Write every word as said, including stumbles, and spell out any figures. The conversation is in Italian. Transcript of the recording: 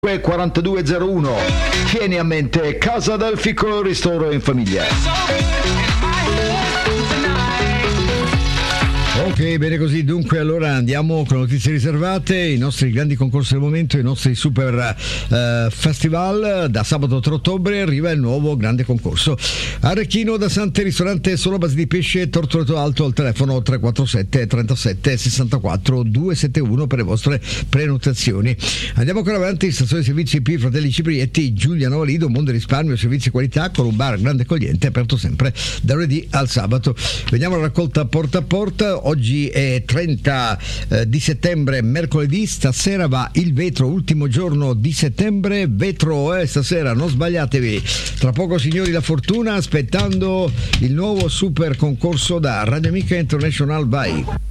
quarantadue zero uno. Tieni a mente Casa del Ficcolo Ristoro in Famiglia. Ok, bene così, dunque allora andiamo con notizie riservate, i nostri grandi concorsi del momento, i nostri super uh, festival. Da sabato tre ottobre arriva il nuovo grande concorso. Arrecchino da Sante, ristorante solo a base di pesce, Tortoreto Alto, al telefono tre quattro sette trentasette sessantaquattro duecentosettantuno per le vostre prenotazioni. Andiamo ancora avanti, stazione servizi P Fratelli Ciprietti, Giuliano Lido, Mondo Risparmio, servizi e qualità, con un bar grande accogliente aperto sempre da lunedì al sabato. Veniamo alla raccolta porta a porta. Oggi è trenta eh, di settembre, mercoledì, stasera va il vetro, ultimo giorno di settembre, vetro eh, stasera, non sbagliatevi. Tra poco signori la fortuna, aspettando il nuovo super concorso da Radio Amica International. Vai!